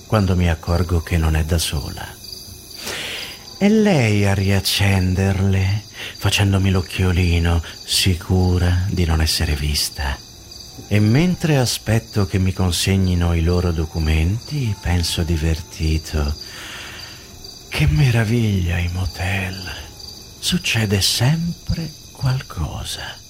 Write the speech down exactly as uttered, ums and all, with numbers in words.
quando mi accorgo che non è da sola. È lei a riaccenderle, facendomi l'occhiolino, sicura di non essere vista. E mentre aspetto che mi consegnino i loro documenti, penso divertito: che meraviglia i motel! Succede sempre qualcosa.